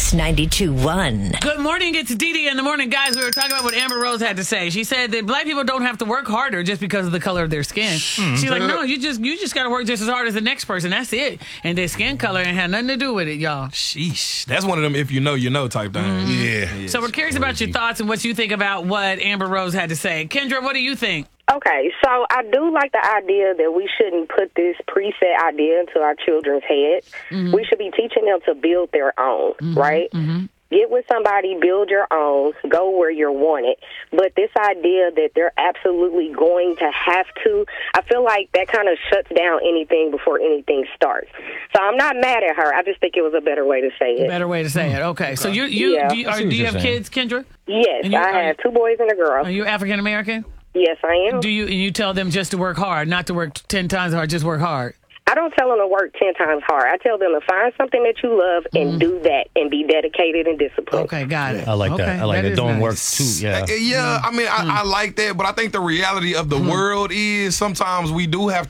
Mix 92.1. Good morning. It's Dee Dee in the morning. Guys, we were talking about what Amber Rose had to say. She said that black people don't have to work harder just because of the color of their skin. She's like, no, you just got to work just as hard as the next person. That's it. And their skin color ain't had nothing to do with it, y'all. Sheesh. That's one of them if you know type things. Yeah. So we're curious about your thoughts and what you think about what Amber Rose had to say. Kendra, what do you think? Okay, so I do like the idea that we shouldn't put this preset idea into our children's head. We should be teaching them to build their own, right? Get with somebody, build your own, go where you're wanted. But this idea that they're absolutely going to have to, I feel like that kind of shuts down anything before anything starts. So I'm not mad at her. I just think it was a better way to say it. Better way to say it. Okay. So do you have kids, Kendra? Yes, I have 2 boys and a girl. Are you African American? Yes, I am. Do you tell them just to work hard, not to work 10 times hard, just work hard? I don't tell them to work 10 times hard. I tell them to find something that you love and do that and be dedicated and disciplined. Okay, got it. I like that. I like that. Don't work too. Yeah, I mean, I like that, but I think the reality of the world is sometimes we do have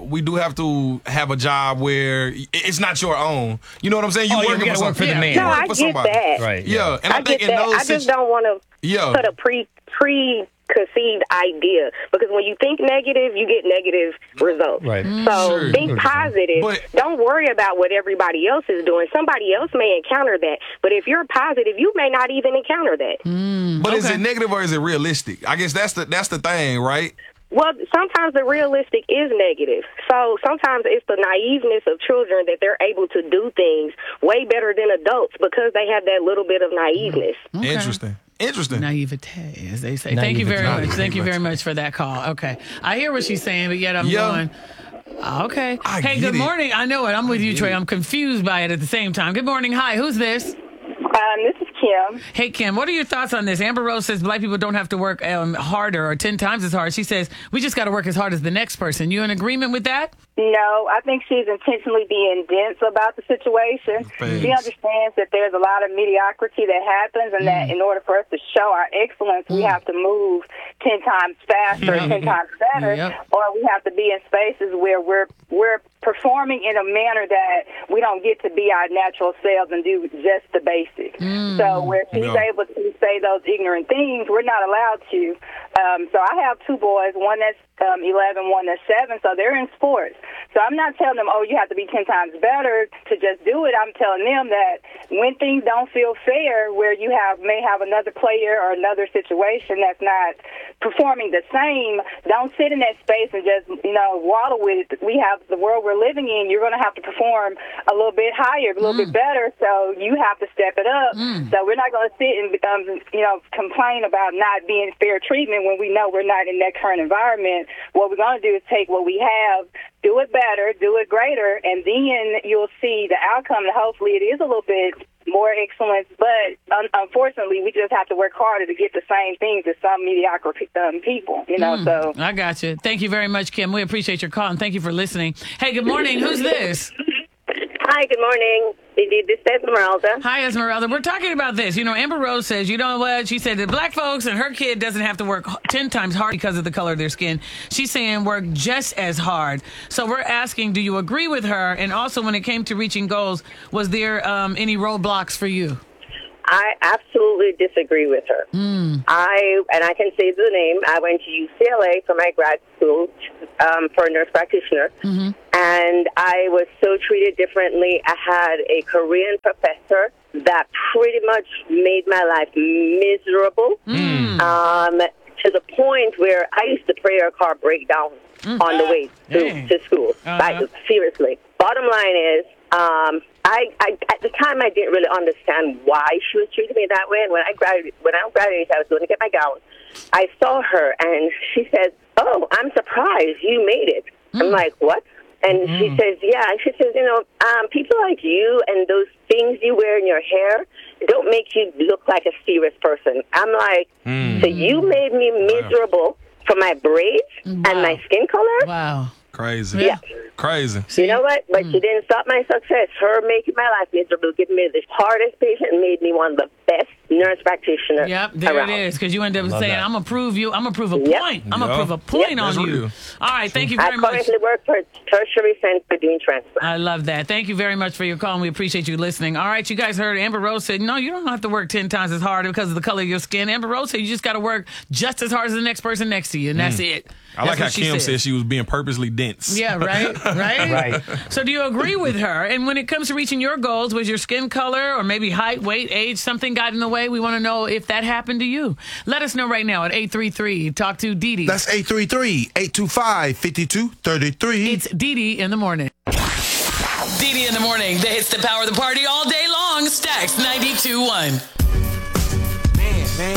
to have a job where it's not your own. You know what I'm saying? You gotta work for the man. No, I get that. Right. Yeah, and I think get that. I just don't want to put a preconceived idea, because when you think negative, you get negative results. Right. So think positive. But don't worry about what everybody else is doing. Somebody else may encounter that, but if you're positive, you may not even encounter that. But is it negative or is it realistic? I guess that's the thing, right? Well, sometimes the realistic is negative. So sometimes it's the naiveness of children that they're able to do things way better than adults because they have that little bit of naiveness. Okay. Interesting. Naivete, as they say. Thank you very much. Thank you very much for that call. Okay. I hear what she's saying, but yet I'm going, okay. Hey, good morning. I know it. I'm with you, Trey. I'm confused by it at the same time. Good morning. Hi, who's this? This is Kim. Hey, Kim, what are your thoughts on this? Amber Rose says black people don't have to work harder or 10 times as hard. She says we just got to work as hard as the next person. You in agreement with that? No, I think she's intentionally being dense about the situation. She understands that there's a lot of mediocrity that happens and that in order for us to show our excellence, we have to move 10 times faster, 10 times better, or we have to be in spaces where we're performing in a manner that we don't get to be our natural selves and do just the basics. So where she's able to say those ignorant things, we're not allowed to. So I have 2 boys, one that's 11, one that's 7, so they're in sports. So I'm not telling them, you have to be 10 times better to just do it. I'm telling them that when things don't feel fair, where you may have another player or another situation that's not performing the same, don't sit in that space and just, waddle with it. We have the world we're living in. You're going to have to perform a little bit higher, a little bit better, so you have to step it up. So we're not going to sit and, complain about not being fair treatment when we know we're not in that current environment. What we're going to do is take what we have, do it better, do it greater, and then you'll see the outcome. And hopefully it is a little bit more excellence, but unfortunately we just have to work harder to get the same things as some mediocre people, so. I got you. Thank you very much, Kim. We appreciate your call, and thank you for listening. Hey, good morning. Who's this? Hi, good morning. This is Esmeralda. Hi, Esmeralda. We're talking about this. Amber Rose says, you know what? She said that black folks and her kid doesn't have to work 10 times hard because of the color of their skin. She's saying work just as hard. So we're asking, do you agree with her? And also, when it came to reaching goals, was there any roadblocks for you? I absolutely disagree with her. I can say the name. I went to UCLA for my grad school for a nurse practitioner, and I was so treated differently. I had a Korean professor that pretty much made my life miserable, to the point where I used to pray her car break down on the way to school. Seriously. Bottom line is, at the time, I didn't really understand why she was treating me that way. And when I graduated, I was going to get my gown. I saw her, and she said, "Oh, I'm surprised you made it." I'm like, "What?" And she says, "Yeah." And she says, people like you and those things you wear in your hair don't make you look like a serious person. I'm like, so you made me miserable for my braids and my skin color? Wow. Crazy. Yeah. Crazy. You know what? But she didn't stop my success. Her making my life miserable, giving me the hardest patient, made me one of the best nurse practitioner. Yep, there around. it is. Because you end up saying, that. I'm going to prove you. I'm going to prove a point. I'm going to prove a point on That's you. real. All right, thank you very I much. currently work for Tertiary Center doing transplant. I love that. Thank you very much for your call, and we appreciate you listening. All right, you guys heard Amber Rose said, no, you don't have to work 10 times as hard because of the color of your skin. Amber Rose said you just got to work just as hard as the next person next to you, and that's it. I like how That's what Kim said she was being purposely dense. Yeah, right? Right. So do you agree with her? And when it comes to reaching your goals, was your skin color or maybe height, weight, age, something got in the way? We want to know if that happened to you. Let us know right now at 833. Talk to Dee Dee. That's 833-825-5233. It's Dee Dee in the morning. Dee Dee in the morning. The hits that power the party all day long. Stacks 92.1.